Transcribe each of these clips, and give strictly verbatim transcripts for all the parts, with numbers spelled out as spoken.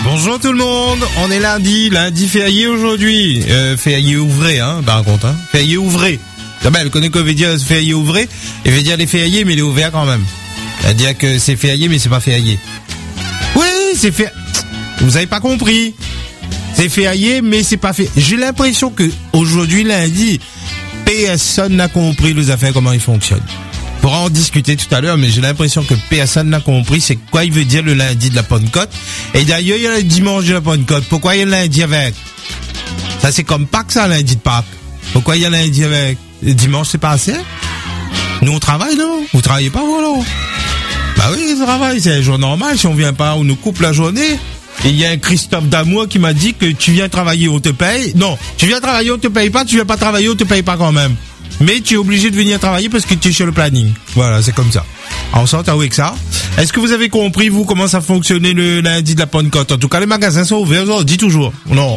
Bonjour tout le monde, on est lundi, lundi férié aujourd'hui, euh, férié ouvré, hein, par contre, hein, férié ouvré. Ah ben, elle connaît quoi veut dire férié ouvré, il veut dire les fériés, mais il est ouvert quand même. Elle dit que c'est férié, mais c'est pas férié. Oui, c'est fait. Vous avez pas compris. C'est férié, mais c'est pas fait. J'ai l'impression que aujourd'hui, lundi, personne n'a compris les affaires, comment ils fonctionnent. On pourra en discuter tout à l'heure, mais j'ai l'impression que personne n'a compris c'est quoi il veut dire le lundi de la Pentecôte. Et d'ailleurs, il y a le dimanche de la Pentecôte. Pourquoi il y a le lundi avec? Ça, c'est comme Pâques, ça, lundi de Pâques. Pourquoi il y a lundi avec? Le dimanche, c'est pas assez? Nous, on travaille, non? Vous travaillez pas, vous, alors? Bah oui, on travaille. C'est un jour normal. Si on vient pas, on nous coupe la journée. Et il y a un Christophe Damour qui m'a dit que tu viens travailler, on te paye. Non, tu viens travailler, on te paye pas. Tu viens pas travailler, on te paye pas quand même. Mais tu es obligé de venir travailler parce que tu es sur le planning. Voilà, c'est comme ça. On s'entend avec ça. Est-ce que vous avez compris, vous, comment ça fonctionnait le lundi de la Pentecôte? En tout cas, les magasins sont ouverts, on dit toujours. Non.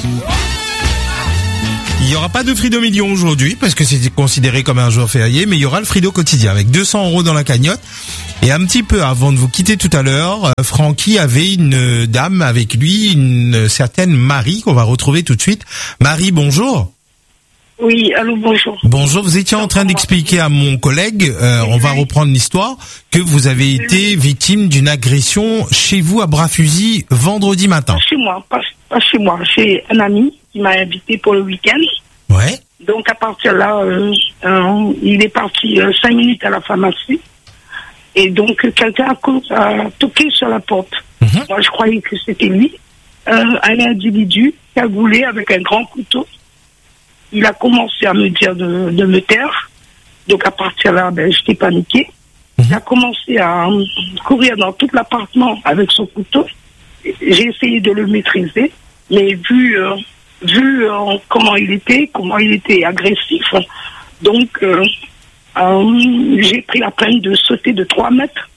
Il n'y aura pas de Frido Million aujourd'hui parce que c'est considéré comme un jour férié, mais il y aura le Frido quotidien avec deux cents euros dans la cagnotte. Et un petit peu avant de vous quitter tout à l'heure, euh, Francky avait une dame avec lui, une certaine Marie qu'on va retrouver tout de suite. Marie, bonjour. Oui, allô, bonjour. Bonjour, vous étiez en train d'expliquer à mon collègue, euh, on va reprendre l'histoire, que vous avez été victime d'une agression chez vous à Bras-Fusil vendredi matin. Pas chez moi, pas, pas chez moi, chez un ami qui m'a invité pour le week-end. Ouais. Donc à partir de là, euh, euh, il est parti euh, cinq minutes à la pharmacie. Et donc quelqu'un a, a toqué sur la porte. Mm-hmm. Moi je croyais que c'était lui, euh, un individu cagoulé avec un grand couteau. Il a commencé à me dire de, de me taire. Donc à partir de là, ben, j'étais paniquée. Mmh. Il a commencé à um, courir dans tout l'appartement avec son couteau. J'ai essayé de le maîtriser, mais vu, euh, vu euh, comment il était, comment il était agressif, donc euh, euh, j'ai pris la peine de sauter de trois mètres.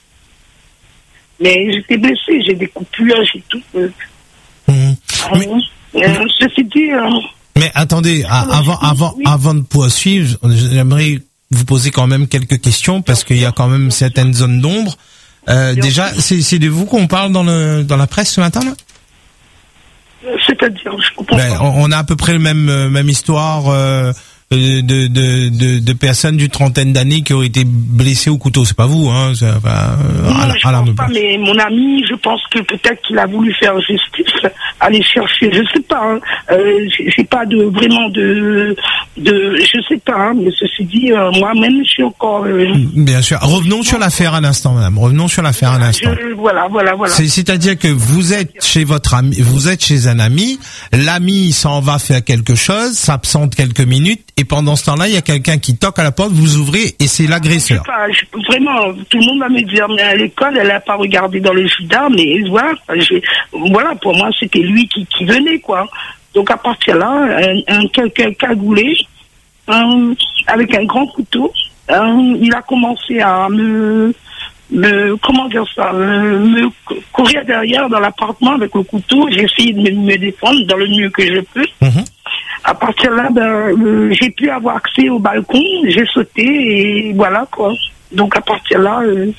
Mais j'étais blessée, j'ai des coupures, j'ai tout. Euh, mmh. euh, mais... euh, ceci dit... Euh, Mais attendez, avant, avant, avant de poursuivre, j'aimerais vous poser quand même quelques questions parce qu'il y a quand même certaines zones d'ombre. Euh, déjà, c'est, c'est de vous qu'on parle dans le, dans la presse ce matin, là? C'est-à-dire, je comprends ben, pas. On a à peu près le même, même histoire, euh, de, de, de, de personnes d'une trentaine d'années qui ont été blessées au couteau. C'est pas vous, hein? C'est, enfin, non, à la, je à la pense pas, mais mon ami, je pense que peut-être qu'il a voulu faire justice, aller chercher, je sais pas, hein, euh, j'ai, j'ai pas de, vraiment de, de, je sais pas, hein, mais ceci dit, euh, moi-même, je suis encore, euh, bien sûr. Revenons sur l'affaire un instant, madame. Revenons sur l'affaire un instant. Je, voilà, voilà, voilà. C'est, c'est-à-dire que vous êtes chez votre ami, vous êtes chez un ami, l'ami s'en va faire quelque chose, s'absente quelques minutes, et pendant ce temps-là, il y a quelqu'un qui toque à la porte, vous ouvrez, et c'est l'agresseur. Je sais pas, je, vraiment, tout le monde va me dire, mais à l'école, elle n'a pas regardé dans le Judas, mais voilà, j'ai, voilà, pour moi, c'était lui qui, qui venait, quoi. Donc, à partir de là, un, un, quelqu'un cagoulé, un, avec un grand couteau, un, il a commencé à me, me, comment dire ça, me, me courir derrière dans l'appartement avec le couteau. J'ai essayé de me, me défendre dans le mieux que je peux. Mmh. À partir de là, ben, euh, j'ai pu avoir accès au balcon, j'ai sauté et voilà, quoi. Donc, à partir de là, euh,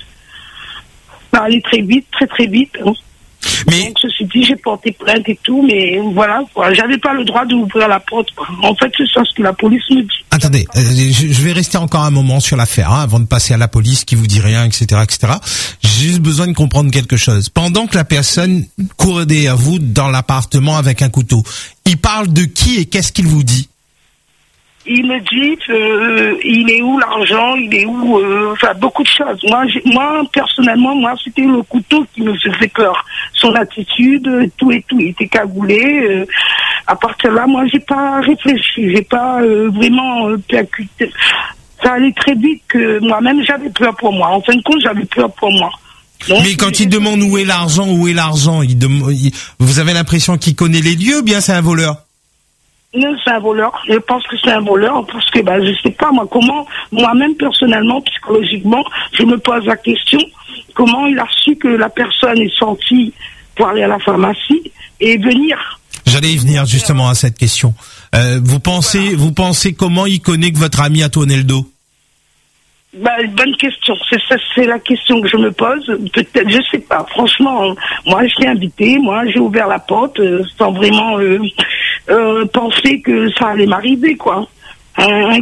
ça allait très vite, très très vite. Hein. Mais... Donc, ceci dit, j'ai porté plainte et tout, mais voilà, quoi. J'avais pas le droit d'ouvrir la porte, quoi. En fait, c'est ça ce que la police me dit. Attendez, euh, je, je vais rester encore un moment sur l'affaire, hein, avant de passer à la police qui vous dit rien, et cetera, et cetera. J'ai juste besoin de comprendre quelque chose. Pendant que la personne courait à vous dans l'appartement avec un couteau, il parle de qui et qu'est-ce qu'il vous dit? Il me dit, euh, il est où l'argent, il est où, euh, enfin beaucoup de choses. Moi, j'ai, moi personnellement, moi c'était le couteau qui me faisait peur. Son attitude, tout et tout, il était cagoulé. Euh, à partir de là, moi j'ai pas réfléchi, j'ai pas euh, vraiment euh, percuté. Ça allait très vite que moi-même j'avais peur pour moi. En fin de compte, j'avais peur pour moi. Donc, mais quand il demande où est l'argent, où est l'argent, il dem- il, vous avez l'impression qu'il connaît les lieux, ou bien c'est un voleur? Non, c'est un voleur. Je pense que c'est un voleur parce que, bah, je sais pas, moi, comment, moi-même, personnellement, psychologiquement, je me pose la question, comment il a su que la personne est sortie pour aller à la pharmacie et venir. J'allais y venir, justement, à cette question. Euh, vous pensez, voilà. vous pensez comment il connaît que votre ami a tourné le dos? Bah, bonne question. C'est ça, c'est la question que je me pose. Peut-être, je sais pas. Franchement, moi, je l'ai invité. Moi, j'ai ouvert la porte euh, sans vraiment euh, euh, penser que ça allait m'arriver, quoi. Euh, euh,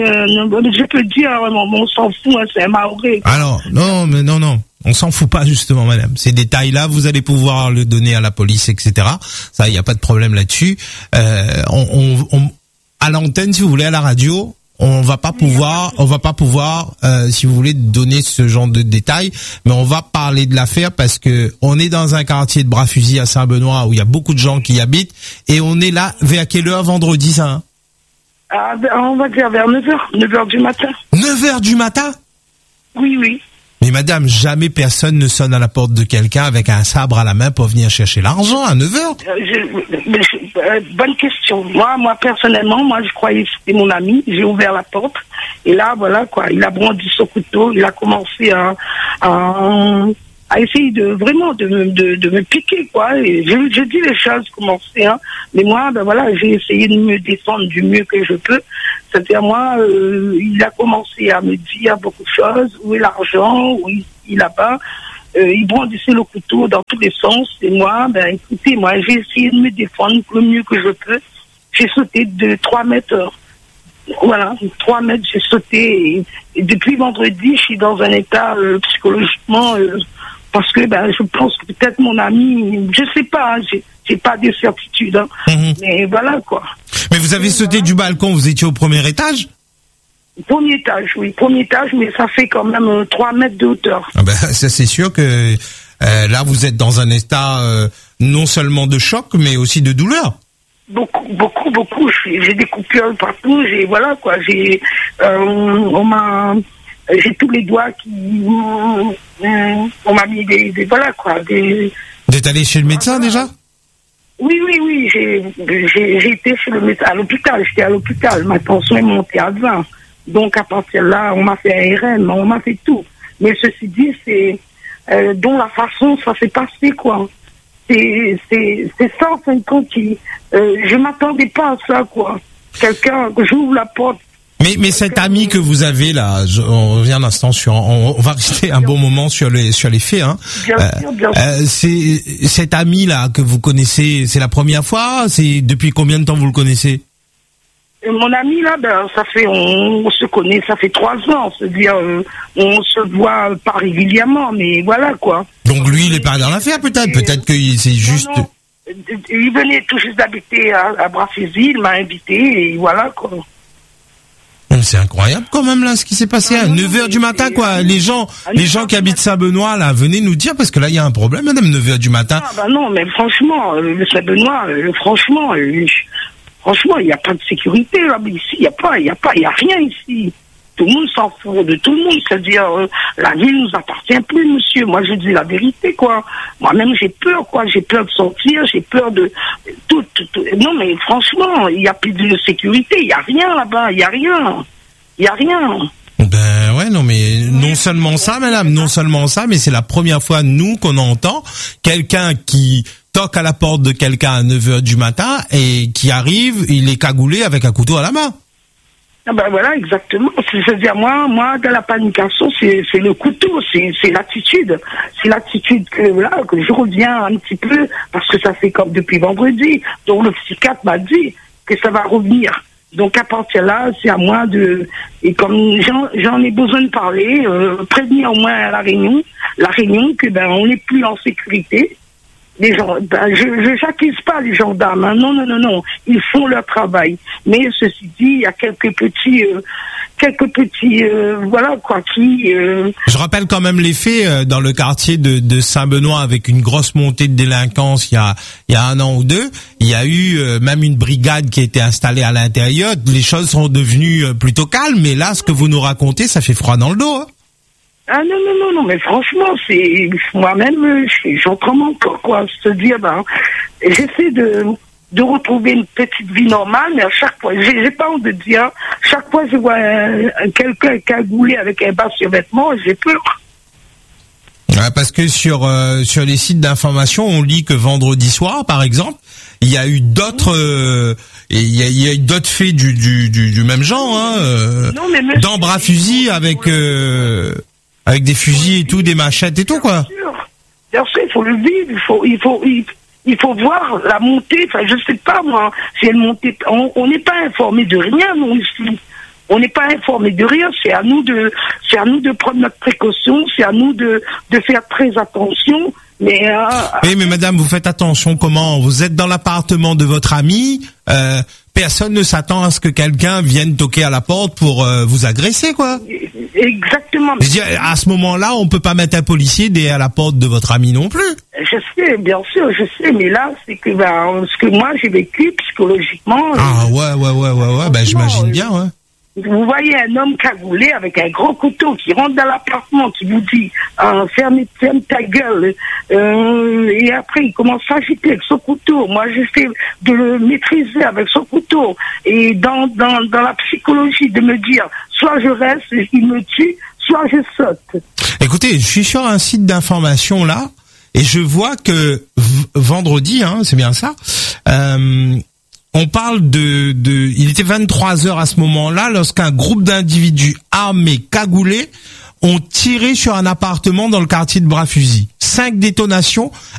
je peux dire, on s'en fout, hein, c'est un Maoré. Alors, non, mais non, non. On s'en fout pas, justement, madame. Ces détails-là, vous allez pouvoir le donner à la police, et cetera. Ça, il n'y a pas de problème là-dessus. Euh, on, on, on, à l'antenne, si vous voulez, à la radio, on va pas pouvoir, on va pas pouvoir, euh, si vous voulez, donner ce genre de détails, mais on va parler de l'affaire parce que on est dans un quartier de Bras-Fusil à Saint-Benoît où il y a beaucoup de gens qui y habitent et on est là vers quelle heure vendredi, ça, hein? Ah, on va dire vers neuf heures, neuf heures du matin. neuf heures du matin? Oui, oui. Mais madame, jamais personne ne sonne à la porte de quelqu'un avec un sabre à la main pour venir chercher l'argent à neuf heures. Euh, je, je, euh, bonne question. Moi, moi personnellement, moi je croyais que c'était mon ami. J'ai ouvert la porte et là, voilà quoi. Il a brandi son couteau. Il a commencé à, à, à essayer de vraiment de, de, de me piquer quoi. Et je, je dis les choses comment c'est. Hein. Mais moi, ben voilà, j'ai essayé de me défendre du mieux que je peux. C'est-à-dire moi, euh, il a commencé à me dire beaucoup de choses. Où est l'argent? Où il, il a pas? Euh, il brandissait le couteau dans tous les sens. Et moi, ben écoutez, moi j'ai essayé de me défendre le mieux que je peux. J'ai sauté de trois mètres. Voilà, trois mètres, j'ai sauté. Et, et depuis vendredi, je suis dans un état euh, psychologiquement euh, parce que ben je pense que peut-être mon ami, je sais pas, hein, j'ai, j'ai pas de certitude. Hein, mmh. Mais voilà quoi. Mais vous avez sauté du balcon, vous étiez au premier étage? Premier étage, oui, premier étage, mais ça fait quand même euh, trois mètres de hauteur. Ah ben, ça c'est sûr que euh, là vous êtes dans un état euh, non seulement de choc, mais aussi de douleur. Beaucoup, beaucoup, beaucoup. J'ai des coupures partout. J'ai voilà quoi. J'ai, euh, on m'a, j'ai tous les doigts qui, euh, on m'a mis des, des voilà quoi. Des. Vous êtes allé chez le médecin voilà. déjà? Oui, oui, oui. J'ai, j'ai, j'ai été chez le médecin à l'hôpital. J'étais à l'hôpital. Ma tension est montée à vingt. Donc à partir de là, on m'a fait un R M, on m'a fait tout. Mais ceci dit, c'est euh, dont la façon ça s'est passé quoi. C'est c'est c'est ça en fin de compte qui euh, je m'attendais pas à ça quoi. Quelqu'un que j'ouvre la porte. Mais mais cet ami que vous avez là, je, on revient un instant sur, on, on va rester un bon moment sur les sur les faits hein. Bien euh, sûr, bien sûr. Euh, c'est cet ami là que vous connaissez, c'est la première fois, c'est depuis combien de temps vous le connaissez? Mon ami là, ben ça fait, on, on se connaît, ça fait trois ans, c'est-à-dire euh, on se voit pas régulièrement, mais voilà quoi. Donc lui, il est pas dans l'affaire peut-être, peut-être que c'est juste. Non, non. Il venait tout juste d'habiter à, à Bras-Fusil, il m'a invité et voilà quoi. C'est incroyable quand même là ce qui s'est passé à neuf heures du matin quoi. Les gens, les gens qui habitent Saint-Benoît là, venez nous dire parce que là il y a un problème, madame, neuf heures du matin. Ah bah non, mais franchement, le Saint-Benoît, euh, franchement. Euh, Franchement, il n'y a pas de sécurité là, mais ici, il n'y a pas, il n'y a pas, il n'y a rien ici. Tout le monde s'en fout de tout le monde, c'est-à-dire euh, la ville nous appartient plus, monsieur. Moi, je dis la vérité, quoi. Moi-même, j'ai peur, quoi. J'ai peur de sortir, j'ai peur de tout, tout, tout. Non, mais franchement, il n'y a plus de sécurité, il n'y a rien là-bas, il n'y a rien, il n'y a rien. Ben ouais, non mais non seulement ça, madame, non seulement ça, mais c'est la première fois nous qu'on entend quelqu'un qui toque à la porte de quelqu'un à neuf heures du matin et qui arrive, il est cagoulé avec un couteau à la main. Ah ben voilà, exactement. C'est-à-dire moi, moi, dans la panication, c'est, c'est le couteau, c'est, c'est l'attitude. C'est l'attitude que, là, que je reviens un petit peu, parce que ça fait comme depuis vendredi. Donc le psychiatre m'a dit que ça va revenir. Donc à partir de là, c'est à moi de, et comme j'en, j'en ai besoin de parler, euh, prévenir au moins à la réunion, la réunion que ben on n'est plus en sécurité. Les gens, ben, je je j'accuse pas les gendarmes, hein. non non non non, ils font leur travail. Mais ceci dit, il y a quelques petits, euh, quelques petits, euh, voilà quoi, qui. Euh... Je rappelle quand même les faits euh, dans le quartier de, de Saint-Benoît avec une grosse montée de délinquance il y a il y a un an ou deux. Il y a eu euh, même une brigade qui a été installée à l'intérieur. Les choses sont devenues euh, plutôt calmes, mais là, ce que vous nous racontez, ça fait froid dans le dos. Hein. Ah non, non, non, non, mais franchement, c'est moi-même, j'en tremble encore, quoi. Se dire, ben, j'essaie de, de retrouver une petite vie normale, mais à chaque fois, j'ai, j'ai pas honte de dire, chaque fois je vois un, un, quelqu'un cagoulé avec un bas survêtement, j'ai peur. Ouais, parce que sur euh, sur les sites d'information, on lit que vendredi soir, par exemple, il y a eu d'autres euh, et il y a, il y a eu d'autres faits du du du, du même genre, hein, euh, non, mais monsieur, dans bras fusil avec euh, avec des fusils et tout, des machettes et tout quoi. Bien sûr, bien sûr, il faut le vivre, il faut il faut il, il faut voir la montée. Enfin, je sais pas moi, si elle montait. On n'est pas informé de rien, nous ici. On n'est pas informé de rien. C'est à nous de, c'est à nous de prendre notre précaution. C'est à nous de de faire très attention. Mais euh, oui, mais madame, vous faites attention comment? Vous êtes dans l'appartement de votre ami. Euh, personne ne s'attend à ce que quelqu'un vienne toquer à la porte pour euh, vous agresser, quoi. Exactement. Je veux dire, à ce moment-là, on peut pas mettre un policier derrière la porte de votre ami non plus. Je sais, bien sûr, je sais, mais là, c'est que ben, ce que moi j'ai vécu psychologiquement. Ah ouais, ouais, ouais, ouais, ouais. Ben j'imagine bien, ouais. Vous voyez un homme cagoulé avec un gros couteau qui rentre dans l'appartement, qui vous dit euh, ferme, ferme ta gueule, euh, et après il commence à agiter avec son couteau. Moi j'essaie de le maîtriser avec son couteau, et dans dans dans la psychologie de me dire soit je reste, il me tue, soit je saute. Écoutez, je suis sur un site d'information là, et je vois que v- vendredi, hein, c'est bien ça. Euh, On parle de, de, il était vingt-trois heures à ce moment-là lorsqu'un groupe d'individus armés cagoulés ont tiré sur un appartement dans le quartier de Bras-Fusil. Cinq détonations.